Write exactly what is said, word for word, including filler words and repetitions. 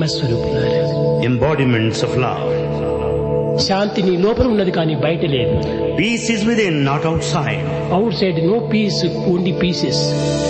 స్వరూపులారా, embodiments of love. శాంతి నీ లోపల ఉన్నది కానీ బయట లేదు. Peace is within, not outside. Out side no piece, only pieces.